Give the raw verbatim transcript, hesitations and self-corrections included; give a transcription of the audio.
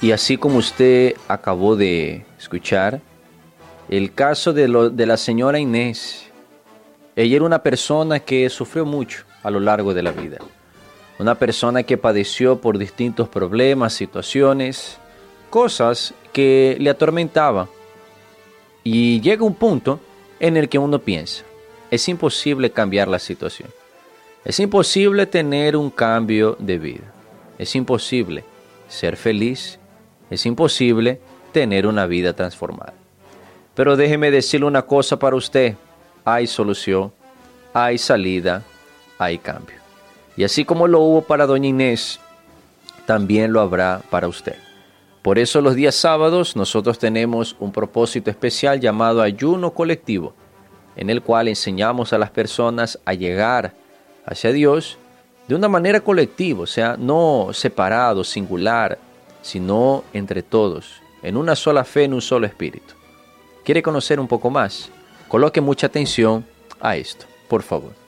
Y así como usted acabó de escuchar, el caso de, lo, de la señora Inés, ella era una persona que sufrió mucho a lo largo de la vida. Una persona que padeció por distintos problemas, situaciones, cosas que le atormentaban. Y llega un punto en el que uno piensa, es imposible cambiar la situación. Es imposible tener un cambio de vida. Es imposible ser feliz. Es imposible tener una vida transformada. Pero déjeme decirle una cosa para usted. Hay solución, hay salida, hay cambio. Y así como lo hubo para doña Inés, también lo habrá para usted. Por eso los días sábados nosotros tenemos un propósito especial llamado ayuno colectivo, en el cual enseñamos a las personas a llegar hacia Dios de una manera colectiva, o sea, no separado, singular, sino entre todos, en una sola fe, en un solo espíritu. ¿Quiere conocer un poco más? Coloque mucha atención a esto, por favor.